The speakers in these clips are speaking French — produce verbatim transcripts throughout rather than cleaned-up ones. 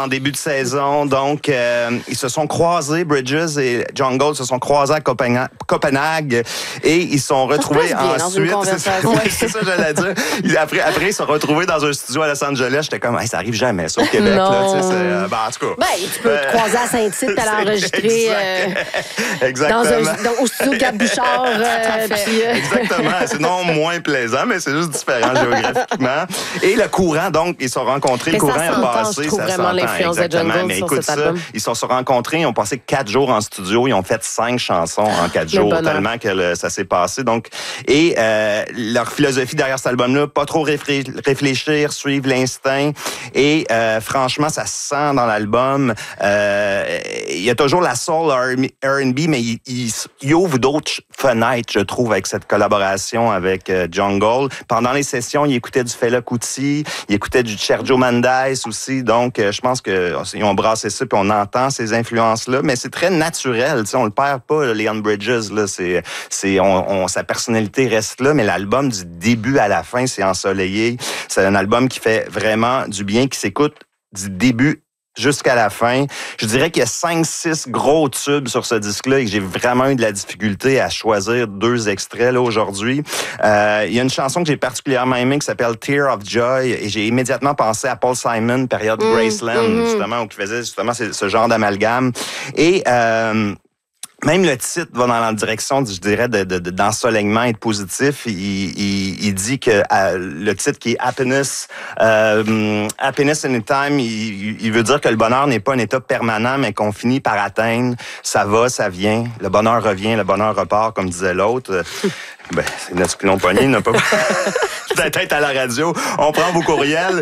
en début de saison. Donc, euh, ils se sont croisés, Bridges et Jungle se sont croisés à Copenhague, Copenhague et ils se sont retrouvés ensuite. C'est ça, ouais, c'est ça, j'allais dire. Ils, après, après, ils se sont retrouvés dans un studio à Los Angeles. J'étais comme, hey, ça arrive jamais, ça, au Québec. Non. Là, tu sais, euh, ben, en tout cas. Ben, tu peux te croiser à Saint-Tite, à l'enregistrer euh, Exactement. Dans un, dans, au studio Gab Bouchard. Euh, puis, euh... Exactement. C'est non moins plaisant, mais c'est juste différent géographiquement. Et le courant, donc, ils se sont rencontrés. Mais le courant a passé. Je trouve ça vraiment l'influence de Jungle mais sur écoute cet ça, album. ils se sont rencontrés, ils ont passé quatre jours en studio, ils ont fait cinq chansons en quatre jours, bonheur. tellement que le, ça s'est passé. Donc, et euh, leur philosophie derrière cet album-là, pas trop réfré- réfléchir, suivre l'instinct. Et euh, franchement, ça se sent dans l'album. Euh, il y a toujours la soul R and B, mais il, il, il ouvre d'autres fenêtres, je trouve, avec cette collaboration avec euh, Jungle. Pendant les sessions, il écoutait du Fela Kuti, il écoutait du Sergio Mendes aussi. Donc, euh, je pense qu'ils ont brassé ça, puis on entend ces influences-là. Mais c'est très naturel, tu sais, on le perd pas, Leon Bridges. Là, c'est, c'est, on, on, sa personnalité reste là, mais l'album du début à la fin, c'est ensoleillé. C'est un album qui fait vraiment du bien, qui s'écoute du début jusqu'à la fin. Je dirais qu'il y a cinq six gros tubes sur ce disque-là et que j'ai vraiment eu de la difficulté à choisir deux extraits là, aujourd'hui. Euh, il y a une chanson que j'ai particulièrement aimée qui s'appelle Tear of Joy et j'ai immédiatement pensé à Paul Simon, période mmh, Graceland, mmh. justement, où il faisait justement ce, ce genre d'amalgame. Et... Euh, Même le titre va dans la direction, je dirais, de, de, d'ensoleillement et de positif. Il, il, il dit que euh, le titre qui est Happiness, euh, Happiness Anytime, il, il veut dire que le bonheur n'est pas un état permanent, mais qu'on finit par atteindre. Ça va, ça vient. Le bonheur revient, le bonheur repart, comme disait l'autre. Ben, c'est notre qui l'ont pogné, il n'a pas peut-être à la radio. On prend vos courriels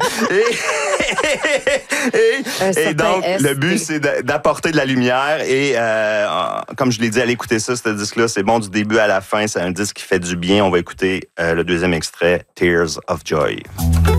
et, et, et donc S D. Le but c'est d'apporter de la lumière et euh, comme je l'ai dit, allez écouter ça, ce disque-là, c'est bon du début à la fin, c'est un disque qui fait du bien. On va écouter euh, le deuxième extrait, Tears of Joy.